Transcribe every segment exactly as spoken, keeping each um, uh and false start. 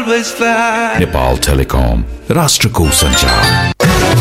always fly. Nepal telecom, राष्ट्रको संचार।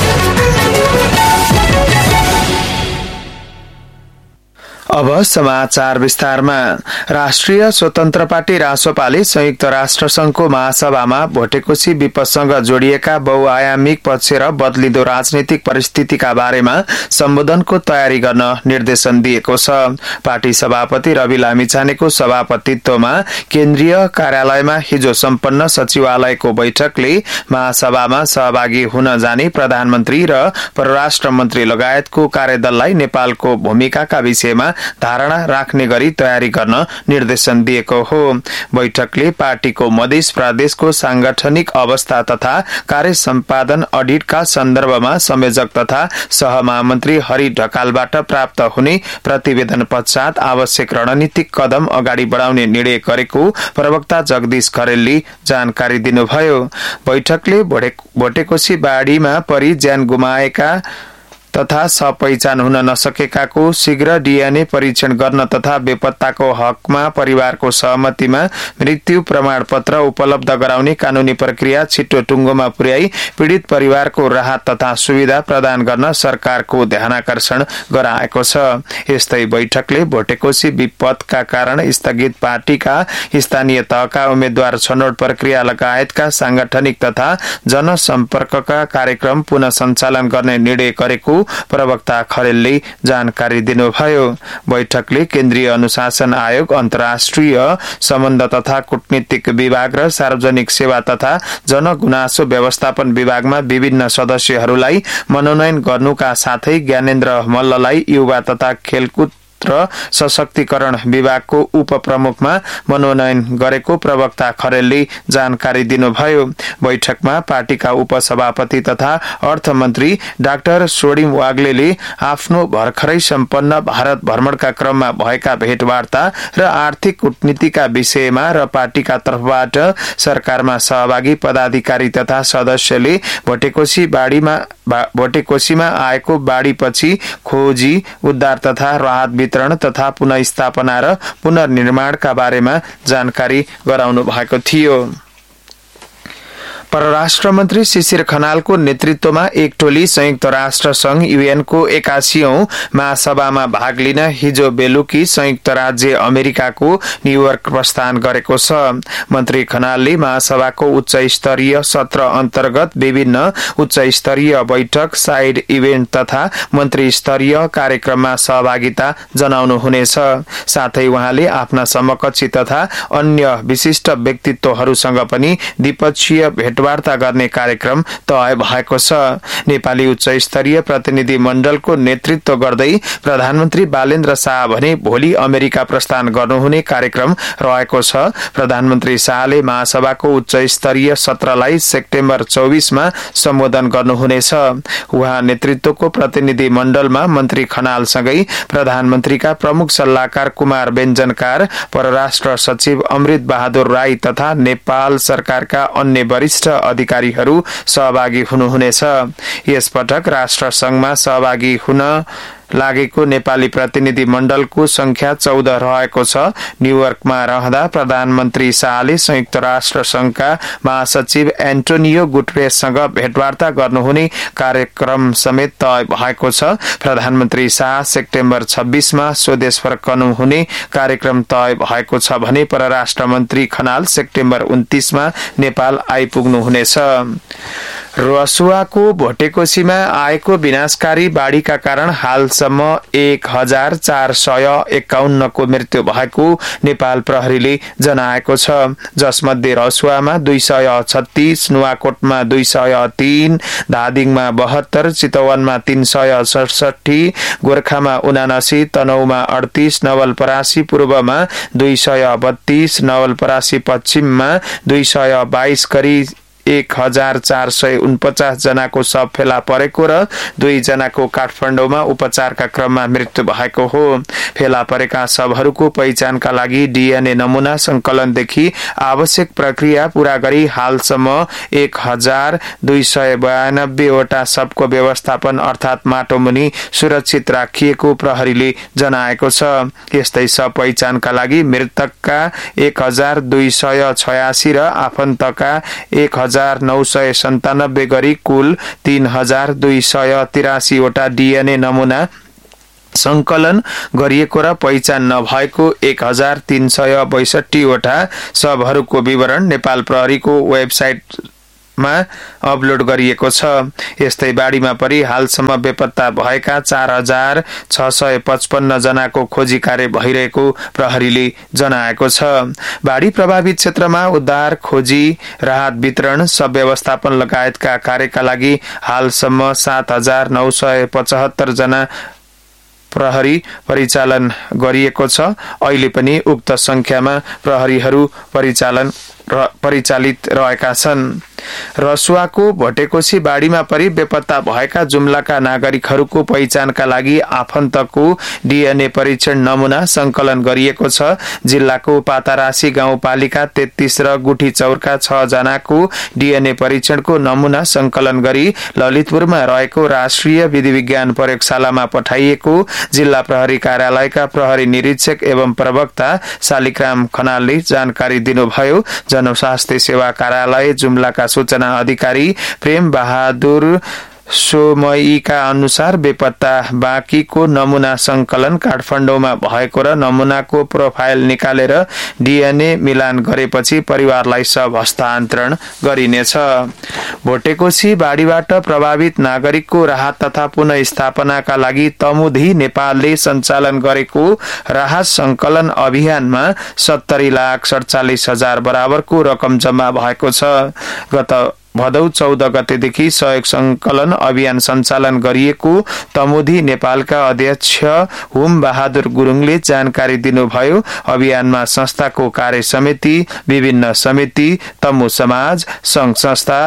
अब समाचार विस्तारमा। राष्ट्रिय स्वतन्त्र पार्टी रासोपाले संयुक्त राष्ट्र संघको महासभामा भोटेकोशी विपदसँग जोडिएका बहुआयामिक पक्ष र बदलिदो राजनीतिक परिस्थितिका बारेमा सम्बोधनको तयारी गर्न निर्देशन दिएको छ। पार्टी सभापति रवि लामिछानेको सभापतित्वमा केन्द्रीय कार्यालयमा हिजो सम्पन्न सचिवालयको बैठकले महासभामा सहभागी हुन जाने प्रधानमन्त्री र परराष्ट्र मन्त्री लगायतको कार्यदललाई नेपालको भूमिकाका विषयमा धारणा राख्ने गरी तयारी गर्न निर्देशन दिएको हो। बैठकले पार्टीको मधेस प्रदेशको सांगठनिक अवस्था तथा कार्य सम्पादन अडिटका सन्दर्भमा संयोजक तथा सहमहामन्त्री हरि ढकालबाट प्राप्त हुने प्रतिवेदन पश्चात आवश्यक रणनीतिक कदम अगाडि बढाउने निर्णय गरेको प्रवक्ता जगदीश खरेलले जानकारी दिनुभयो। बैठकले भोटेकोशी बाढीमा परि ज्यान गुमाएका तथा सपहिचान हुन नसकेकाको शीघ्र डीएनए परीक्षण गर्न तथा बेपत्ताको हकमा परिवारको सहमतिमा मृत्यु प्रमाणपत्र उपलब्ध गराउने कानूनी प्रक्रिया छिटो टुङ्गोमा पुर्याई पीड़ित परिवारको राहत तथा सुविधा प्रदान गर्न सरकारको ध्यानाकर्षण गराएको छ। यस्तै बैठकले भोटेकोशी विपदका कारण स्थगित पार्टीका स्थानीय तहका उम्मेद्वार छनौट प्रक्रिया लगायतका सांगठनिक तथा जनसम्पर्कका कार्यक्रम पुनः सञ्चालन गर्ने निर्णय गरेको प्रवक्ता खरेलले जानकारी दिनुभयो। बैठकले केन्द्रीय अनुशासन आयोग, अन्तर्राष्ट्रिय सम्बन्ध तथा कूटनीतिक विभाग र सार्वजनिक सेवा तथा जनगुनासो व्यवस्थापन विभागमा विभिन्न सदस्यहरूलाई मनोनयन गर्नुका साथै ज्ञानेन्द्र मल्ललाई युवा तथा खेलकुद र सशक्तिकरण विभागको उपप्रमुखमा मनोनयन गरेको प्रवक्ता खरेलले जानकारी दिनुभयो। बैठकमा पार्टीका उपसभापति तथा अर्थमन्त्री डाक्टर सोडिम वाग्लेले आफ्नो भर्खरै सम्पन्न भारत भ्रमणका क्रममा भएका भेटवार्ता र आर्थिक कूटनीतिका विषयमा र पार्टीका तर्फबाट सरकारमा सहभागी पदाधिकारी तथा सदस्यले भोटेकोशी बाढीमा भोटेकोशीमा आएको बाढीपछि खोजी, उद्धार तथा राहत वितरण तथा पुनर्स्थापना र पुनर्निर्माणका बारेमा जानकारी गराउनु भएको थियो। परराष्ट्र मन्त्री शिशिर खनालको नेतृत्वमा एक टोली संयुक्त राष्ट्र संघ यूएनको एकासीऔं महासभामा भाग लिन हिजो बेलुकी संयुक्त राज्य अमेरिकाको न्यूयोर्क प्रस्थान गरेको छ। मन्त्री खनालले महासभाको उच्च स्तरीय सत्र अन्तर्गत विभिन्न उच्च स्तरीय बैठक, साइड इभेन्ट तथा मन्त्री स्तरीय कार्यक्रममा सहभागिता जनाउनु हुनेछ। साथै उहाँले आफ्ना समकक्षी तथा अन्य विशिष्ट व्यक्तित्वहरूसँग पनि द्विपक्षीय भेट वार्ता गर्ने कार्यक्रम तय भएको छ। नेपाली उच्च स्तरीय प्रतिनिधि मण्डलको नेतृत्व गर्दै प्रधानमन्त्री बालेन्द्र शाह भने भोलि अमेरिका प्रस्थान गर्नुहुने कार्यक्रम रहेको छ। प्रधानमन्त्री शाहले महासभाको उच्च स्तरीय सत्रलाई सेप्टेम्बर चौबीसमा सम्बोधन गर्नुहुनेछ। उहाँ नेतृत्वको प्रतिनिधि मण्डलमा मन्त्री खनालसँगै प्रधानमन्त्रीका प्रमुख सल्लाहकार कुमार बेञ्जनकार, परराष्ट्र सचिव अमृत बहादुर राई तथा नेपाल सरकारका अन्य वरिष्ठ अधिकारीहरू सहभागी हुनुहुनेछ। यस पटक राष्ट्र संघमा सहभागी हुन लागेको नेपाली प्रतिनिधि मण्डलको संख्या चौध रहेको छ। न्यूयोर्कमा रहँदा प्रधानमन्त्री शाहले संयुक्त राष्ट्र संघका महासचिव एन्टोनियो गुटरेससँग भेटवार्ता गर्नुहुने कार्यक्रम समेत तय भएको छ। प्रधानमन्त्री शाह सेप्टेम्बर छब्बीसमा स्वदेश फर्कनुहुने कार्यक्रम तय भएको छ भने परराष्ट्र मन्त्री खनाल सेप्टेम्बर उन्तीसमा नेपाल आइपुग्नुहुनेछ। रसुवाको भोटेकोशीमा आएको विनाशकारी बाढीका कारण हालसम्म एक हजार चार सय एकाउन्नको मृत्यु भएको नेपाल प्रहरीले जनाएको छ। जसमध्ये रसुवामा दुई सय छत्तीस, नुवाकोटमा दुई सय तीन, धादिङमा बहत्तर, चितवनमा तीन सय सडसठी, गोर्खामा उनासी, तनहुमा अडतीस, नवलपरासी पूर्वमा दुई सय बत्तीस, नवलपरासी पश्चिममा दुई सय बाइस गरी एक हजार चार सय उनपचास जनाको शव फेला परेको र दुई जनाको काठमाडौँमा उपचारका क्रममा मृत्यु भएको हो। फेला परेका शवहरूको पहिचानका लागि डीएनए नमूना संकलनदेखि आवश्यक प्रक्रिया पूरा गरी हालसम्म एक हजार दुई सय बयानब्बे वटा शवको व्यवस्थापन अर्थात माटोमुनि सुरक्षित राखिएको प्रहरीले जनाएको छ। यस्तै शव पहिचानका लागि मृतकका एक हजार दुई सय छयासी र आफन्तका एक हजार नौ सय सन्तानब्बे गरी कुल तीन हजार दुई सय तिरासी वटा डीएनए नमूना संकलन गरिएको र पहिचान नभएको एक हजार तीन सय बैसठी वटा शवहरूको विवरण नेपाल प्रहरीको वेबसाइट मा अपलोड गरिएको छ। यस्तै बाढीमा परि हालसम्म बेपत्ता भएका चार हजार छ सय पचपन्न जनाको खोजी कार्य भइरहेको प्रहरीले जनाएको छ। बाढी प्रभावित क्षेत्रमा उद्धार खोजी राहत वितरण सब व्यवस्थापन लगायतका कार्यका लागि हालसम्म सात हजार नौ सय पचहत्तर जना प्रहरी परिचालन गरिएको छ। अहिले पनि उक्त संख्यामा प्रहरीहरू परिचालन परिचालित रहेका छन्। रसुवाको भटेकोसी बाढीमा परि बेपत्ता भएका जुम्लाका नागरिकहरूको पहिचानका लागि आफन्तको डीएनए परीक्षण नमूना संकलन गरिएको छ। जिल्लाको पातारासी गाउँपालिका तेत्तीस र गुठी चौरका छ जनाको डीएनए परीक्षणको नमूना संकलन गरी ललितपुरमा रहेको राष्ट्रिय विधि विज्ञान प्रयोगशालामा पठाइएको जिल्ला प्रहरी कार्यालयका प्रहरी निरीक्षक एवं प्रवक्ता शालिग्राम खनालले जानकारी दिनुभयो। जनस्वास्थ्य सेवा कार्यालय जुम्लाका सूचना अधिकारी प्रेम बहादुर सोमयीका अनुसार बेपत्ता बाँकीको नमूना संकलन काठमाडौँमा भएको र नमूनाको प्रोफाइल निकालेर डीएनए मिलान गरेपछि परिवारलाई सब हस्तान्तरण गरिनेछ। भोटेकोसी बाढीबाट प्रभावित नागरिकको राहत तथा पुनःस्थापनाका लागि तमुधी नेपालले सञ्चालन गरेको राहत संकलन अभियानमा सत्तरी लाख सडचालिस हजार बराबरको रकम जम्मा भएको छ। गत भदौ चौध गतेदेखि सहयोग संकलन अभियान सञ्चालन गरिएको तमुधी नेपालका अध्यक्ष हुम बहादुर गुरुङले जानकारी दिनुभयो। अभियानमा संस्थाको कार्य समिति, विभिन्न समिति, तमु समाज, संघ संस्था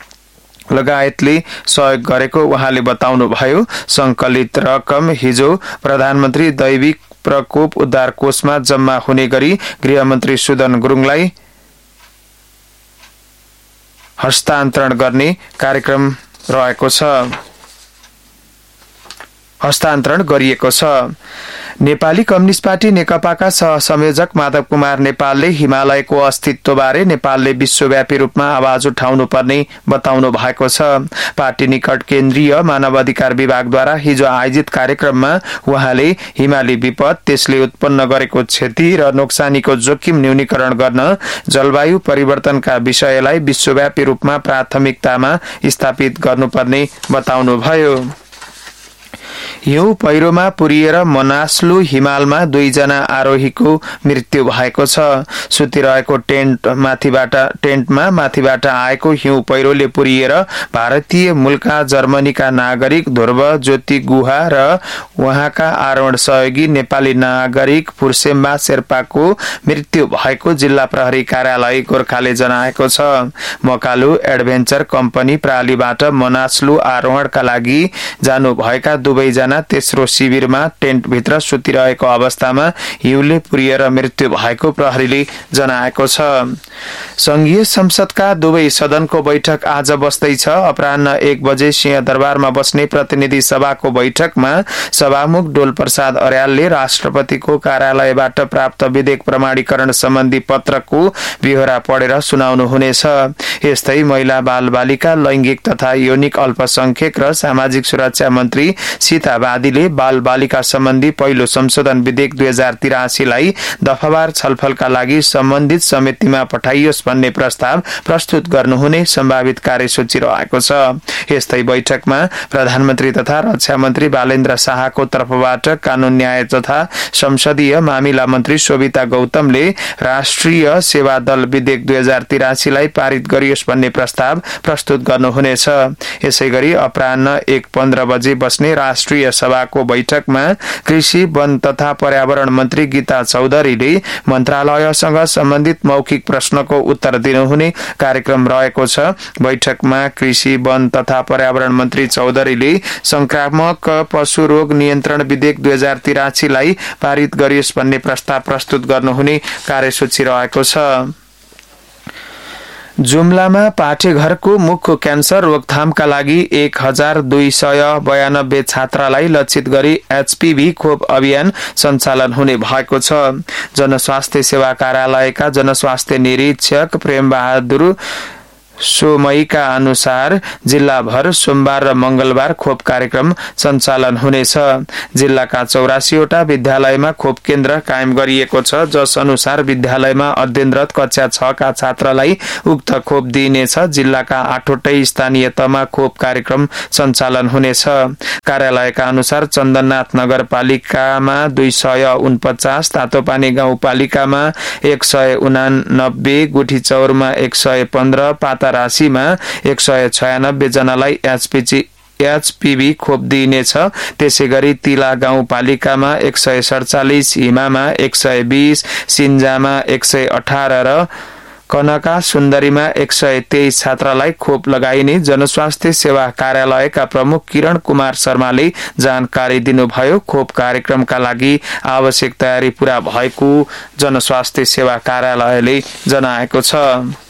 लगायतले सहयोग गरेको उहाँले बताउनुभयो। संकलित रकम हिजो प्रधानमन्त्री दैविक प्रकोप उद्धार कोषमा जम्मा हुने गरी गृहमन्त्री सुदन गुरुङलाई हस्तान्तरण गर्ने कार्यक्रम रहेको छ हस्तान्तरण गरिएको छ। नेपाली कम्युनिस्ट पार्टी नेकपाका सहसंयोजक माधव कुमार नेपालले हिमालयको अस्तित्वबारे नेपालले विश्वव्यापी रूपमा आवाज उठाउनु पर्ने बताउनु भएको छ। पार्टी निकट केन्द्रीय मानव अधिकार विभागद्वारा हिजो आयोजित कार्यक्रममा उहाँले हिमाली विपद, त्यसले उत्पन्न गरेको क्षति र नोक्सानीको जोखिम न्यूनीकरण गर्न जलवायु परिवर्तनका विषयलाई विश्वव्यापी रूपमा प्राथमिकतामा स्थापित गर्नुपर्ने बताउनुभयो। हिउँ पहिरोमा पुरिएर मनास्लु हिमालमा दुईजना आरोहीको मृत्यु भएको छ। सुतिरहेको टेन्ट माथिबाट टेन्टमा माथिबाट आएको हिउँ पहिरोले पुरिएर भारतीय मूलका जर्मनीका नागरिक ध्रुव ज्योति गुहा र उहाँका आरोहण सहयोगी नेपाली नागरिक फुर्सेम्बा शेर्पाको मृत्यु भएको जिल्ला प्रहरी कार्यालय गोर्खाले जनाएको छ। मकालु एडभेन्चर कम्पनी प्रालीबाट मनास्लु आरोहणका लागि जानुभएका दुवैजना तेस्रो शिविरमा टेन्ट भित्र सुतिरहेको अवस्थामा हिउँले पुरिएर मृत्यु भएको प्रहरीले जनाएको छ। संघीय संसदका दुवै सदनको बैठक आज बस्दैछ। अपराह्न एक बजे सिंहदरबारमा बस्ने प्रतिनिधि सभाको बैठकमा सभामुख डोल प्रसाद अर्यालले राष्ट्रपतिको कार्यालयबाट प्राप्त विधेयक प्रमाणीकरण सम्बन्धी पत्रको बिहोरा पढेर सुनाउनु हुनेछ। यस्तै महिला बाल बालिका लैंगिक तथा यौनिक अल्पसंख्यक र सामाजिक सुरक्षा मन्त्री सीता वादीले बाल बालिका सम्बन्धी पहिलो संशोधन विधेयक दुई हजार तिरासीलाई दफावार छलफलका लागि सम्बन्धित समितिमा पठाइयोस् भन्ने प्रस्ताव प्रस्तुत गर्नुहुने सम्भावित कार्यसूची रहेको छ। यस्तै बैठकमा प्रधानमन्त्री तथा रक्षा मन्त्री बालेन्द्र शाहको तर्फबाट कानून न्याय तथा संसदीय मामिला मन्त्री शोभिता गौतमले राष्ट्रिय सेवा दल विधेयक दुई हजार तिरासीलाई पारित गरियोस् भन्ने प्रस्ताव प्रस्तुत गर्नुहुनेछ। यसैगरी अपराह्न एक पन्ध्र बजे बस्ने राष्ट्रिय केन्द्रीय सभाको बैठकमा कृषि, वन तथा पर्यावरण मन्त्री गीता चौधरीले मन्त्रालयसँग सम्बन्धित मौखिक प्रश्नको उत्तर दिनुहुने कार्यक्रम रहेको छ। बैठकमा कृषि, वन तथा पर्यावरण मन्त्री चौधरीले संक्रामक पशु रोग नियन्त्रण विधेयक दुई हजार तिरासीलाई पारित गरियोस् भन्ने प्रस्ताव प्रस्तुत गर्नुहुने कार्यसूची रहेको छ। जुम्लामा पाठेघरको मुखको क्यान्सर रोकथामका लागि एक हजार दुई सय बयानब्बे छात्रालाई लक्षित गरी एचपीभी खोप अभियान सञ्चालन हुने भएको छ। जनस्वास्थ्य सेवा कार्यालयका जनस्वास्थ्य निरीक्षक प्रेम बहादुर सोमईका अनुसार जिल्लाभर सोमबार र मंगलबार खोप कार्यक्रम सञ्चालन हुनेछ। जिल्लाका चौरासीवटा विद्यालयमा खोप केन्द्र कायम गरिएको छ, जस अनुसार विद्यालयमा अध्ययनरत कक्षा छ का छात्रलाई उक्त खोप दिइनेछ। जिल्लाका आठवटै स्थानीय तहमा खोप कार्यक्रम सञ्चालन हुनेछ। कार्यालयका अनुसार चन्दननाथ नगरपालिकामा दुई सय उनपचास, तातोपानी गाउँपालिकामा एक सय उनानब्बे, गुठी चौरमा एक सय पन्ध्र, पाता राशिमा एक सय छयानब्बे जनालाई एचपीजी एचपीभी खोप दिइनेछ। त्यसै गरी तिला गाउँपालिकामा एक सय सडचालिस, हिमामा एक सय बीस, सिन्जामा एक सय अठार र कनका सुन्दरीमा एक सय तेइस छात्रालाई खोप लगाइने जनस्वास्थ्य सेवा कार्यालयका प्रमुख किरण कुमार शर्माले जानकारी दिनुभयो। खोप कार्यक्रमका लागि आवश्यक तयारी पूरा भएको जनस्वास्थ्य सेवा कार्यालयले जनाएको छ।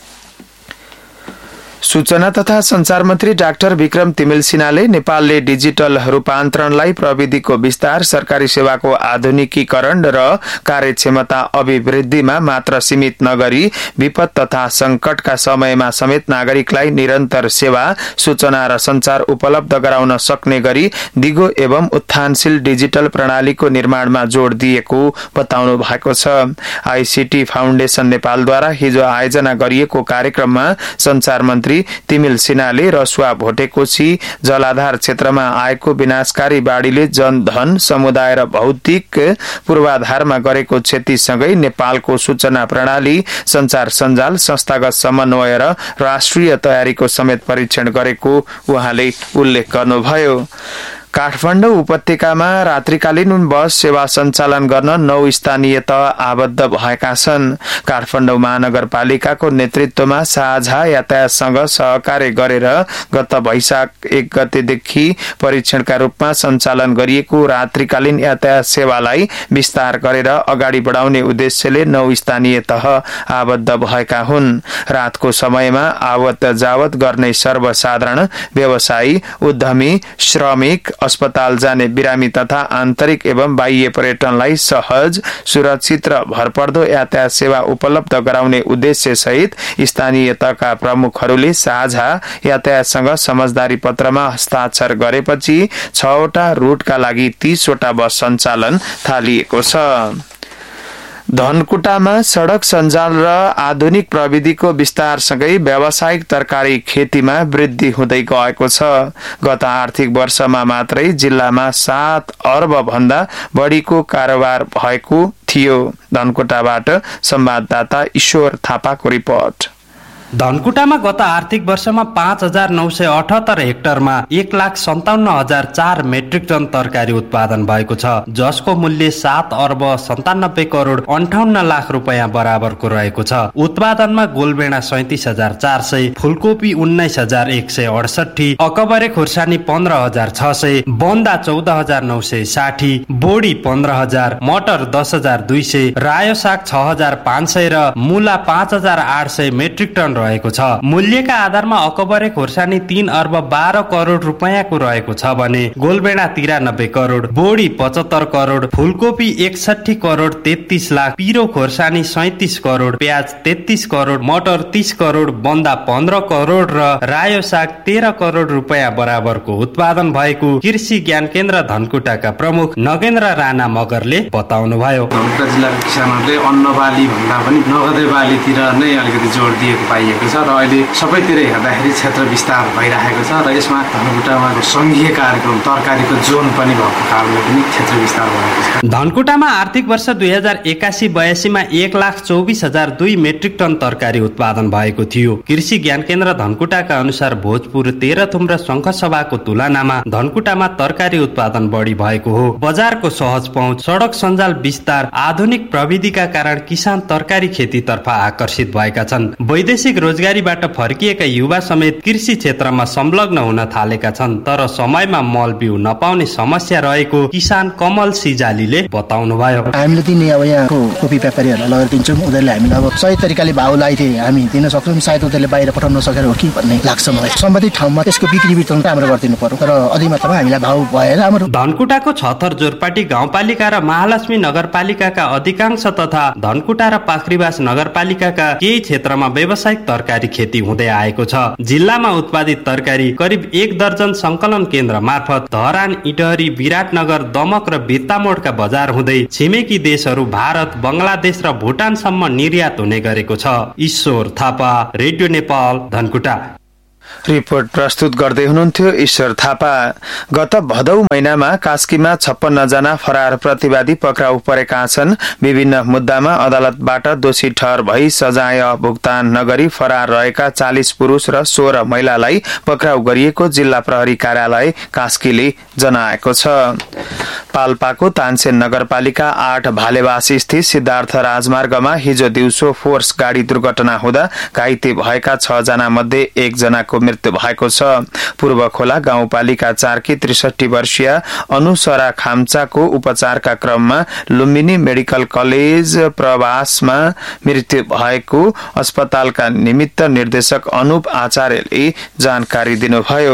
सूचना तथा संचार मन्त्री डाक्टर विक्रम तिमिल सिन्हाले नेपालले डिजिटल रूपान्तरणलाई प्रविधिको विस्तार, सरकारी सेवाको आधुनिकीकरण र कार्यक्षमता अभिवृद्धिमा मात्र सीमित नगरी विपद तथा संकटका समयमा समेत नागरिकलाई निरन्तर सेवा, सूचना र संचार उपलब्ध गराउन सक्ने गरी दिगो एवं उत्थानशील डिजिटल प्रणालीको निर्माणमा जोड दिएको बताउनु भएको छ। आईसीटी फाउन्डेशन नेपालद्वारा हिजो आयोजना गरिएको कार्यक्रममा संचार मन्त्री तिमिल सिन्हाले रसुवा भोटेकोशी जलाधार क्षेत्रमा आएको विनाशकारी बाढ़ीले जनधन, समुदाय र भौतिक पूर्वाधारमा गरेको क्षतिसँगै नेपालको सूचना प्रणाली, संचार सञ्जाल, संस्थागत समन्वय र राष्ट्रिय तयारीको समेत परीक्षण गरेको उहाँले उल्लेख गर्नुभयो। काठमाडौँ उपत्यकामा रात्रिकालीन बस सेवा सञ्चालन गर्न नौ स्थानीय तह आबद्ध भएका छन्। काठमाडौँ महानगरपालिकाको नेतृत्वमा साझा यातायातसँग सहकार्य गरेर गत वैशाख एक गतेदेखि परीक्षणका रूपमा सञ्चालन गरिएको रात्रिकालीन यातायात सेवालाई विस्तार गरेर अगाडि बढाउने उद्देश्यले नौ स्थानीय तह आबद्ध भएका हुन्। रातको समयमा आवत जावत गर्ने सर्वसाधारण, व्यवसायी, उद्यमी, श्रमिक, अस्पताल जाने बिरामी तथा आन्तरिक एवं बाह्य पर्यटनलाई सहज, सुरक्षित र भरपर्दो यातायात सेवा उपलब्ध गराउने उद्देश्य सहित स्थानीय तहका प्रमुखहरूले साझा यातायातसँग समझदारी पत्रमा हस्ताक्षर गरेपछि छवटा रूटका लागि तीसवटा बस सञ्चालन थालिएको छ। धनकुटामा सड़क सञ्जाल र आधुनिक प्रविधिको विस्तारसँगै व्यावसायिक तरकारी खेतीमा वृद्धि हुँदै गएको छ। गत आर्थिक वर्षमा मात्रै जिल्लामा सात अर्ब भन्दा बढीको कारोबार भएको थियो। धनकुटाबाट संवाददाता ईश्वर थापाको रिपोर्ट। धनकुटामा गत आर्थिक वर्षमा पाँच हजार नौ सय अठहत्तर हेक्टरमा एक लाख सन्ताउन्न हजार चार मेट्रिक टन तरकारी उत्पादन भएको छ, जसको मूल्य सात अर्ब सन्तानब्बे करोड अन्ठाउन्न लाख रुपियाँ बराबरको रहेको छ। उत्पादनमा गोलबेडा सैतिस हजार चार सय, फूलकोपी उन्नाइस हजार एक सय अडसठी, अकबरे खुर्सानी पन्ध्र हजार छ सय, बन्दा चौध हजार नौ सय साठी, बोडी पन्ध्र हजार, मटर दस हजार दुई सय, रायो साग छ हजार पाँच सय र मूला पाँच हजार आठ सय मेट्रिक टन रहेको छ। मूल्यका आधारमा अकबरे खोर्सानी तीन अर्ब बाह्र करोड रुपियाँको रहेको छ भने गोलबेडा तिरानब्बे करोड, बोडी पचहत्तर करोड, फूलकोपी एकसठी करोड तेत्तीस लाख, पिरो खोर्सानी सैतिस करोड, प्याज तेत्तीस करोड, मटर तीस करोड, बन्दा पन्ध्र करोड र रायो साग तेह्र करोड रुपियाँ बराबरको उत्पादन भएको कृषि ज्ञान केन्द्र धनकुटाका प्रमुख नगेन्द्र राणा मगरले बताउनुभयो। धनकुटा जिल्लाका किसानहरूले अन्न बाली भन्दा पनि नगदे बालीतिर नै अलिकति जोड दिएको पाइयो। चुनिएको छ र अहिले सबैतिर हेर्दाखेरि क्षेत्र विस्तार भइरहेको छ र यसमा धनकुटामा संघीय कार्यक्रम तरकारीको जोन पनि भएको कारणले पनि क्षेत्र विस्तार भएको छ। धनकुटामा आर्थिक वर्ष दुई हजार एकासी बयासीमा एक लाख चौबिस हजार दुई मेट्रिक टन तरकारी उत्पादन भएको थियो। कृषि ज्ञान केन्द्र धनकुटाका अनुसार भोजपुर, तेह्रथुम र शङ्खसभाको तुलनामा धनकुटामा तरकारी उत्पादन बढी भएको हो। बजारको सहज पहुँच, सडक सञ्जाल विस्तार, आधुनिक प्रविधिका कारण किसान तरकारी खेतीतर्फ आकर्षित भएका छन्। वैदेशिक रोजगारीबाट फर्किएका युवा समेत कृषि क्षेत्रमा संलग्न हुन थालेका छन्। तर समयमा मल बिउ नपाउने समस्या रहेको किसान कमल सिजालीले बताउनुभयो। हामीले दिने अब यहाँको कोपी व्यापारीहरूलाई लगेर दिन्छौँ, उनीहरूले हामीले अब सही तरिकाले भाउ लगाइथे हामी दिन सक्छौँ, सायद उनीहरूले बाहिर पठाउन नसकेर हो कि भन्ने लाग्छ मलाई। सम्बन्धित ठाउँमा त्यसको बिक्री वितरण राम्रो गरिदिनु पर्यो, तर अधिमात्रामा हामीलाई भाउ भएर राम्रो। धनकुटाको छथर जोरपाटी गाउँपालिका र महालक्ष्मी नगरपालिकाका अधिकांश तथा धनकुटा र पाखरीबास नगरपालिकाका केही क्षेत्रमा व्यावसायिक तरकारी खेती हुँदै आएको छ। जिल्लामा उत्पादित तरकारी करिब एक दर्जन संकलन केन्द्र मार्फत धरान, इटहरी, विराटनगर, दमक र बिर्तामोडका बजार हुँदै छिमेकी देशहरू भारत, बंगलादेश र भुटानसम्म निर्यात हुने गरेको छ। ईश्वर थापा, रेडियो नेपाल, धनकुटा। रिपोर्ट प्रस्तुत गर्दै हुनुहुन्थ्यो ईश्वर थापा। गत भदौ महिनामा कास्कीमा छप्पन्न जना फरार प्रतिवादी पक्राउ परेका छन्। विभिन्न मुद्दामा अदालतबाट दोषी ठहर भई सजाय भुक्तान नगरी फरार रहेका चालिस पुरुष र सोह्र महिलालाई पक्राउ गरिएको जिल्ला प्रहरी कार्यालय कास्कीले जनाएको छ। पाल्पाको तानसेन नगरपालिका आठ भालेवासी स्थित सिद्धार्थ राजमार्गमा हिजो दिउँसो फोर्स गाडी दुर्घटना हुँदा घाइते भएका छ जना मध्ये एक जनाको मृत्यु भएको छ। पूर्व खोला गाउँपालिका चारकी त्रिसठी वर्षीय अनुसरा खाम्चाको उपचारका क्रममा लुम्बिनी मेडिकल कलेज प्रवासमा मृत्यु भएको अस्पतालका निमित्त निर्देशक अनुप आचार्यले जानकारी दिनुभयो।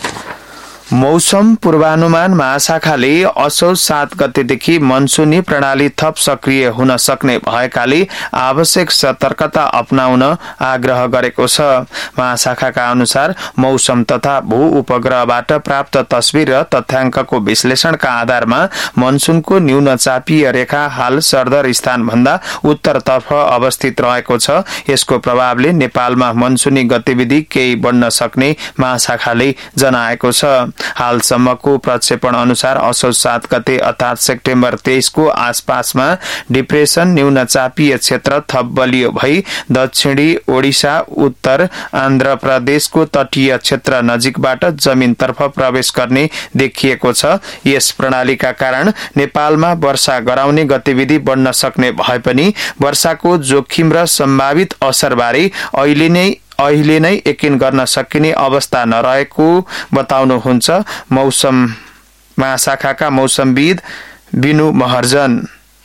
मौसम पूर्वानुमान महाशाखाले असोज सात गतेदेखि मनसुनी प्रणाली थप सक्रिय हुन सक्ने भएकाले आवश्यक सतर्कता अपनाउन आग्रह गरेको छ। महाशाखाका अनुसार मौसम तथा भू उपग्रहबाट प्राप्त तस्बिर र तथ्याङ्कको विश्लेषणका आधारमा मनसुनको न्यून चापीय रेखा हाल सरदर स्थानभन्दा उत्तरतर्फ अवस्थित रहेको छ। यसको प्रभावले नेपालमा मनसुनी गतिविधि केही बढ्न सक्ने महाशाखाले जनाएको छ। हालसम्मको प्रक्षेपण अनुसार असोज सात गते अर्थात सेप्टेम्बर तेइसको आसपासमा डिप्रेसन न्यून चापीय क्षेत्र थप बलियो भई दक्षिणी ओडिसा, उत्तर आन्ध्र प्रदेशको तटीय क्षेत्र नजिकबाट जमिनतर्फ प्रवेश गर्ने देखिएको छ। यस प्रणालीका कारण नेपालमा वर्षा गराउने गतिविधि बढ्न सक्ने भए पनि वर्षाको जोखिम र सम्भावित असरबारे अहिले नै अहिले नै यकिन गर्न सकिने अवस्था नरहेको बताउनुहुन्छ मौसम महाशाखाका मौसमविद बिनु महर्जन।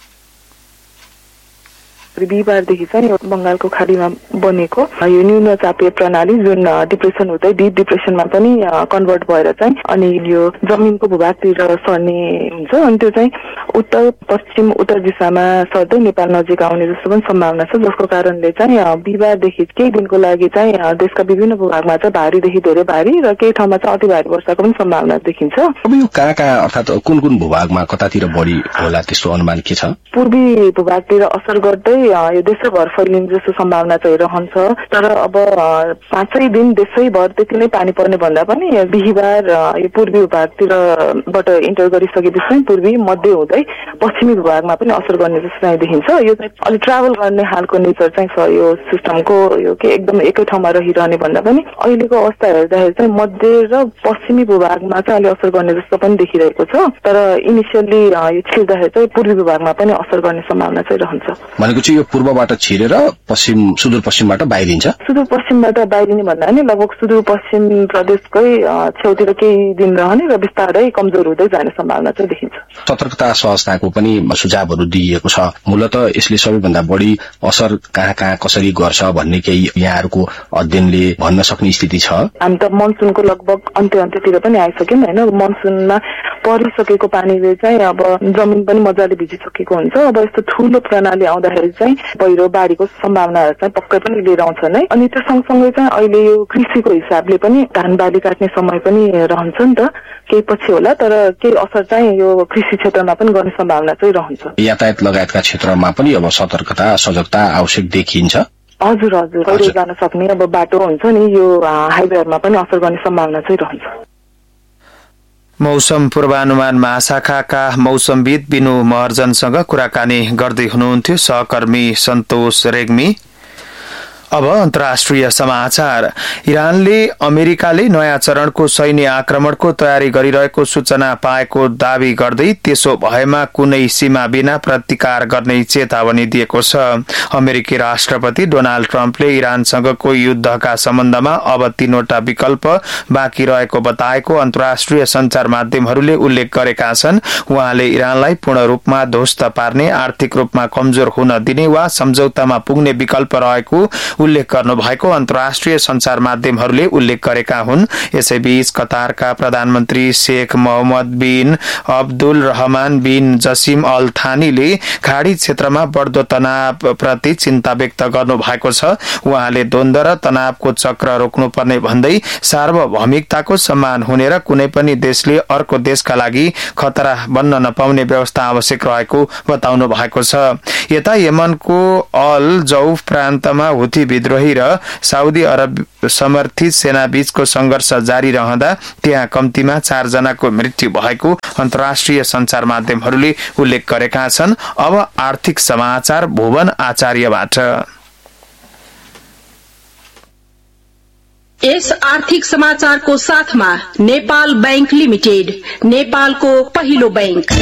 बिहिबारदेखि चाहिँ बंगालको खाडीमा बनेको यो न्यून चापीय प्रणाली जुन डिप्रेसन हुँदै डिप डिप्रेसनमा पनि कन्भर्ट भएर चाहिँ अनि यो जमिनको भूभागतिर सर्ने हुन्छ। अनि त्यो चाहिँ उत्तर पश्चिम उत्तर दिशामा सर्दै नेपाल नजिक आउने जस्तो पनि सम्भावना छ, जसको कारणले चाहिँ बिहिबारदेखि केही दिनको लागि चाहिँ देशका विभिन्न भूभागमा चाहिँ भारीदेखि धेरै भारी र केही ठाउँमा चाहिँ अति भारी वर्षाको पनि सम्भावना देखिन्छ। अब यो कहाँ कहाँ अर्थात कुन कुन भूभागमा कतातिर बढी होला त्यस्तो अनुमान के छ? पूर्वी भूभागतिर असर गर्दै यो देशभर फैलिने जस्तो सम्भावना चाहिँ रहन्छ। तर अब पाँचै दिन देशैभर त्यति नै पानी पर्ने भन्दा पनि बिहिबार यो पूर्वी भूभागतिरबाट इन्टर गरिसकेपछि पूर्वी मध्य हुँदै पश्चिमी भूभागमा पनि असर गर्ने जस्तो चाहिँ देखिन्छ। यो चाहिँ अलि ट्राभल गर्ने हालको नेचर चाहिँ छ यो सिस्टमको, यो के एकदम एकै ठाउँमा रहिरहने भन्दा पनि अहिलेको अवस्था हेर्दाखेरि चाहिँ मध्य र पश्चिमी भूभागमा चाहिँ अलि असर गर्ने जस्तो पनि देखिरहेको छ। तर इनिसियली यो छिर्दाखेरि चाहिँ पूर्वी भूभागमा पनि असर गर्ने सम्भावना चाहिँ रहन्छ। भनेको चाहिँ यो पूर्वबाट छिरेर पश्चिम सुदूरपश्चिमबाट बाहिरिन्छ? सुदूरपश्चिमबाट बाहिरिने भन्दा पनि लगभग सुदूरपश्चिम प्रदेशकै छेउतिर केही दिन रहने र बिस्तारै कमजोर हुँदै जाने सम्भावना चाहिँ देखिन्छ। सतर्कता सहजताको पनि सुझावहरू दिइएको छ। मूलतः यसले सबैभन्दा बढी असर कहाँ कहाँ कसरी गर्छ भन्ने केही यहाँहरूको अध्ययनले भन्न सक्ने स्थिति छ? हामी त मनसुनको लगभग अन्त्य अन्त्यतिर पनि आइसक्यौँ होइन। मनसुनमा परिसकेको पानीले चाहिँ अब जमिन पनि मजाले भिजिसकेको हुन्छ। अब यस्तो ठूलो प्रणाली आउँदाखेरि चाहिँ पहिरो बाढीको सम्भावनाहरू चाहिँ पक्कै पनि लिएर आउँछ नै। अनि त्यो सँगसँगै चाहिँ अहिले यो कृषिको हिसाबले पनि धान बाली काट्ने समय पनि रहन्छ नि त, केही पछि होला, तर केही असर चाहिँ यो कृषि क्षेत्रमा पनि गर्ने सम्भावना चाहिँ रहन्छ। यातायात लगायतका क्षेत्रमा पनि अब सतर्कता सजगता आवश्यक देखिन्छ। हजुर हजुर पहिरो जान सक्ने अब बाटो हुन्छ नि यो हाइवेहरूमा पनि असर गर्ने सम्भावना चाहिँ रहन्छ। मौसम पूर्वानुमान महाशाखाका मौसमविद बिनु महर्जनसँग कुराकानी गर्दै हुनुहुन्थ्यो सहकर्मी सन्तोष रेग्मी। अब अन्तर्राष्ट्रिय समाचार। इरानले अमेरिकाले नयाँ चरणको सैन्य आक्रमणको तयारी गरिरहेको सूचना पाएको दावी गर्दै त्यसो भएमा कुनै सीमा बिना प्रतिकार गर्ने चेतावनी दिएको छ। अमेरिकी राष्ट्रपति डोनाल्ड ट्रम्पले इरानसँगको युद्धका सम्बन्धमा अब तीनवटा विकल्प बाँकी रहेको बताएको अन्तर्राष्ट्रिय सञ्चार माध्यमहरूले उल्लेख गरेका छन्। उहाँले इरानलाई पूर्ण रूपमा ध्वस्त पार्ने, आर्थिक रूपमा कमजोर हुन दिने वा सम्झौतामा पुग्ने विकल्प रहेको उल्लेख गर्नु भएको अन्तर्राष्ट्रिय सञ्चार माध्यमहरूले उल्लेख गरेका हुन्। यसैबीच कतारका प्रधानमन्त्री शेख मोहम्मद बिन अब्दुल रहमान बिन जसिम अल थानीले खाडी क्षेत्रमा बढ्दो तनाव प्रति चिन्ता व्यक्त गर्नु भएको छ। उहाँले द्वन्द्व र तनावको चक्र रोक्नुपर्ने भन्दै सार्वभौमिकताको सम्मान हुने र कुनै पनि देशले अर्को देशका लागि खतरा बन्न नपाउने व्यवस्था आवश्यक रहेको बताउनु भएको छ। यता यमनको अल जौफ प्रान्तमा हुती विद्रोही र साउदी अरब समर्थित सेना बीचको संघर्ष जारी रहँदा त्यहाँ कम्तीमा चार जनाको मृत्यु भएको अन्तर्राष्ट्रिय सञ्चार माध्यमहरूले उल्लेख गरेका छन्। अब आर्थिक समाचार भुवन आचार्यबाट। यस आर्थिक समाचारको साथमा नेपाल बैंक लिमिटेड, नेपालको पहिलो बैंक।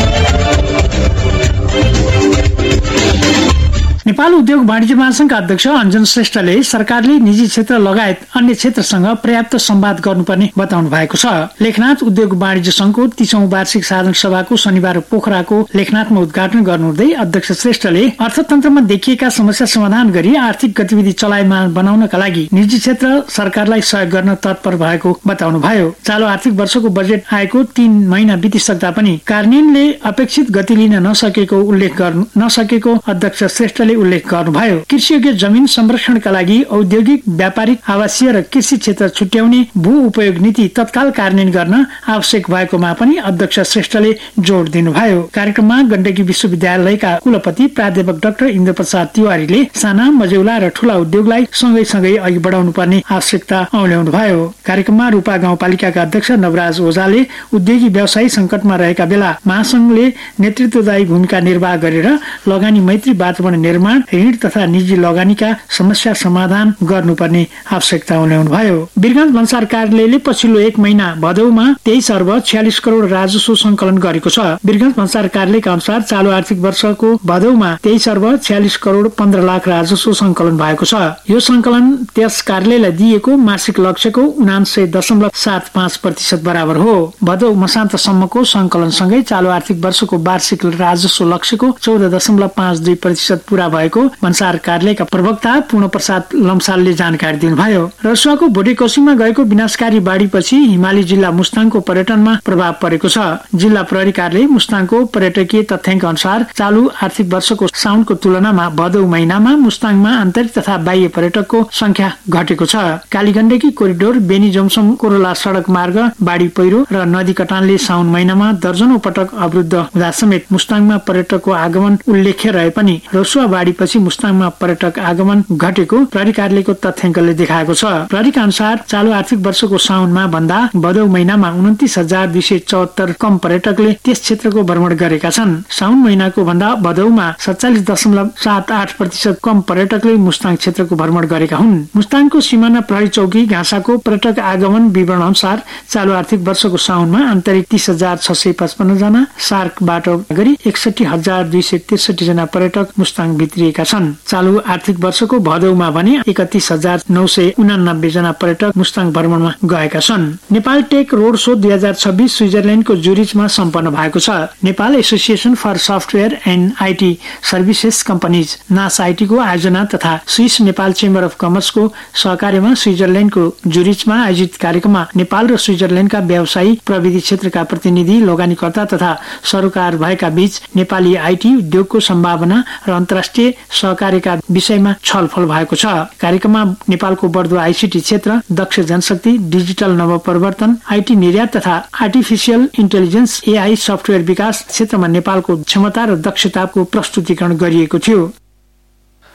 नेपाल उद्योग वाणिज्य महासंघका अध्यक्ष अञ्जन श्रेष्ठले सरकारले निजी क्षेत्र लगायत अन्य क्षेत्रसँग पर्याप्त संवाद गर्नुपर्ने बताउनु भएको छ। लेखनाथ उद्योग वाणिज्य संघको तीसौं वार्षिक साधारण सभाको शनिबार पोखराको लेखनाथमा उद्घाटन गर्नुहुँदै अध्यक्ष श्रेष्ठले अर्थतन्त्रमा देखिएका समस्या समाधान गरी आर्थिक गतिविधि चलायमान बनाउनका लागि निजी क्षेत्र सरकारलाई सहयोग गर्न तत्पर भएको बताउनुभयो। चालु आर्थिक वर्षको बजेट आएको तीन महिना बितिसक्दा पनि कार्यान्वयनले अपेक्षित गति लिन नसकेको उल्लेख गर्नु नसकेको अध्यक्ष श्रेष्ठले उल्लेख गर्नुभयो। कृषियोग्य जमिन संरक्षणका लागि औद्योगिक, व्यापारिक, आवासीय र कृषि क्षेत्र छुट्याउने भू उपयोग नीति तत्काल कार्यान्वयन गर्न आवश्यक भएकोमा पनि अध्यक्ष श्रेष्ठले जोड़ दिनुभयो। कार्यक्रममा गण्डकी विश्वविद्यालयका कुलपति प्राध्यापक डाक्टर इन्द्र प्रसाद तिवारीले साना, मझौला र ठूला उद्योगलाई सँगै सँगै अघि बढाउनु पर्ने आवश्यकता औल्याउनु भयो। कार्यक्रममा रूपा गाउँपालिकाका अध्यक्ष नवराज ओझाले उद्योगी व्यवसायी संकटमा रहेका बेला महासंघले नेतृत्वदायी भूमिका निर्वाह गरेर लगानी मैत्री वातावरण निर्माण, ऋण तथा निजी लगानीका समस्या समाधान गर्नुपर्ने आवश्यकता उल्ल्याउनु भयो। वीरगञ्ज भन्सार कार्यालयले पछिल्लो एक महिना भदौमा तेइस अर्ब छ्यालिस करोड़ राजस्व संकलन गरेको छ। वीरगञ्ज भन्सार कार्यालयका अनुसार चालू आर्थिक वर्षको भदौमा तेइस अर्ब छ्यालिस करोड़ पन्ध्र लाख राजस्व संकलन भएको छ। यो संकलन त्यस कार्यालयलाई दिएको मासिक लक्ष्यको उनान्सय दशमलव सात पाँच प्रतिशत बराबर हो। भदौ मसान्तसम्मको संकलनसँगै चालू आर्थिक वर्षको वार्षिक राजस्व लक्ष्यको चौध दशमलव पाँच दुई प्रतिशत पूरा भएको भन्सार कार्यालयका प्रवक्ता पूर्ण प्रसाद लम्सालले जानकारी दिनुभयो। रसुवाको भोटेकोसीमा गएको विनाशकारी बाढीपछि हिमाली जिल्ला मुस्ताङको पर्यटनमा प्रभाव परेको छ। जिल्ला प्रहरी कार्यालय मुस्ताङको पर्यटकीय तथ्याङ्क अनुसार चालू आर्थिक वर्षको साउनको तुलनामा भदौ महिनामा मुस्ताङमा आन्तरिक तथा बाह्य पर्यटकको संख्या घटेको छ। कालीगण्डकी कोरिडोर, बेनी जमसम कोरोला सड़क मार्ग बाढी पहिरो र नदी कटानले साउन महिनामा दर्जनौं पटक अवरुद्ध हुँदा समेत मुस्ताङमा पर्यटकको आगमन उल्लेख्य रहे पनि रसुवा बाढीपछि मुस्ताङमा पर्यटक आगमन घटेको प्रहरी कार्यालयको तथ्याङ्कले देखाएको छ। प्रहरीका अनुसार चालू आर्थिक वर्षको साउनमा भन्दा भदौ महिनामा उन्तिस हजार दुई सय चौहत्तर कम पर्यटकले त्यस क्षेत्रको भ्रमण गरेका छन्। साउन महिनाको भन्दा भदौमा सत्तालिस दशमलव सात आठ प्रतिशत कम पर्यटकले मुस्ताङ क्षेत्रको भ्रमण गरेका हुन्। मुस्ताङको सिमाना प्रहरी चौकी घाँसाको पर्यटक आगमन विवरण अनुसार चालू आर्थिक वर्षको साउनमा आन्तरिक तीस हजार छ सय पचपन्न जना, सार्कबाट गरी एकसठी हजार दुई सय त्रिसठी जना पर्यटक मुस्ताङ भित्रिएका छन्। चालू आर्थिक वर्षको भदौमा भने एकतीस हजार नौ सय उनानब्बे जना पर्यटक मुस्ताङ भ्रमणमा गएका छन्। नेपाल टेक रोड शो दुई हजार छब्बीस स्विजरल्याण्डको जुरिचमा सम्पन्न भएको छ। Nepal association for software and IT services companies नास आईटीको आयोजना तथा स्विस नेपाल चेम्बर अफ कमर्सको सहकार्यमा स्विजरल्याण्डको जुरिचमा आयोजित कार्यक्रममा नेपाल र स्विजरल्याण्डका व्यवसायी, प्रविधि क्षेत्रका प्रतिनिधि, लगानीकर्ता तथा सरोकार भएका बीच नेपाली आईटी उद्योगको सम्भावना र अन्तर्राष्ट्रिय सहकार्यका विषयमा छलफल भएको छ। कार्यक्रममा नेपालको बढ्दो आईसीटी क्षेत्र, दक्ष जनशक्ति, डिजिटल नवपरिवर्तन, आईटी निर्यात तथा आर्टिफिसियल इन्टेलिजेन्स एआई सफ्टवेयर विकास क्षेत्रमा नेपालको क्षमता र दक्षताको प्रस्तुतिकरण गरिएको थियो।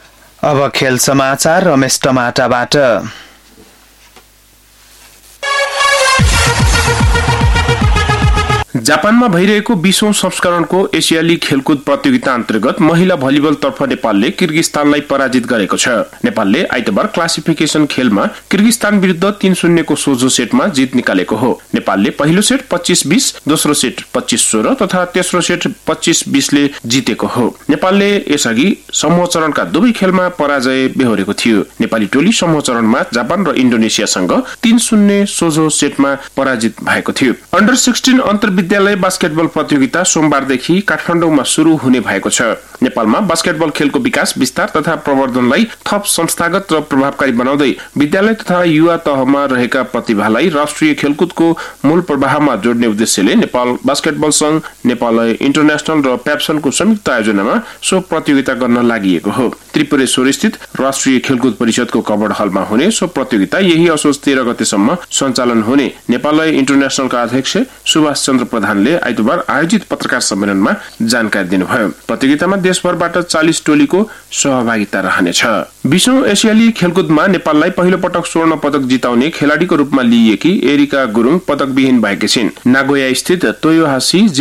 अब खेल समाचार रमेश टमाटाबाट। जापानमा भइरहेको बीसौं संस्करणको एसियाली खेलकुद प्रतियोगिता अन्तर्गत महिला भलिबल तर्फ नेपालले किर्गिस्तानलाई पराजित गरेको छ। नेपालले आइतबार क्लासिफिकेसन खेलमा किर्गिस्तान विरुद्ध तीन शून्यको सोझो सेटमा जित निकालेको हो। नेपालले पहिलो सेट पच्चीस बीस, दोस्रो सेट पच्चीस सोह्र तथा तेस्रो सेट पच्चीस बीसले जितेको हो। नेपालले यसअघि समूह चरणका दुवै खेलमा पराजय बेहोरेको थियो। नेपाली टोली समूह चरणमा जापान र इन्डोनेसियासँग तीन शून्य सोझो सेटमा पराजित भएको थियो। अन्डर सोह्र अन्तर विद्यालय बास्केटबल प्रतियोगिता सोमबारदेखि काठमाडौँमा शुरू हुने भएको छ। नेपालमा बास्केटबल खेलको विकास विस्तार तथा प्रवर्धनलाई थप संस्थागत र प्रभावकारी बनाउँदै विद्यालय तथा युवा तहमा रहेका प्रतिभालाई राष्ट्रिय खेलकुदको मूल प्रवाहमा जोड्ने उद्देश्यले नेपाल बास्केटबल संघ, नेपाल इन्टरनेशनल र प्याप्सनको संयुक्त आयोजनामा सो प्रतियोगिता गर्न लागि हो। त्रिपुरेश्वर स्थित राष्ट्रिय खेलकुद परिषदको कवर्ड हलमा हुने सो प्रतियोगिता यही असोज तेह्र गतेसम्म सञ्चालन हुने नेपाल इन्टरनेशनलका अध्यक्ष सुभाष चन्द्र प्रधानले आइतबार आयोजित पत्रकार सम्मेलनमा जानकारी दिनुभयो। प्रतियोगितामा देशभरबाट चालीस टोलीको सहभागिता रहनेछ। बीसौं एसियाली खेलकुदमा नेपाललाई पहिलो पटक स्वर्ण पदक जिताउने खेलाड़ीको रूपमा लिइएकी एरिका गुरुङ पदक विहीन भएकी छिन्। नागोया स्थित तोयोहासी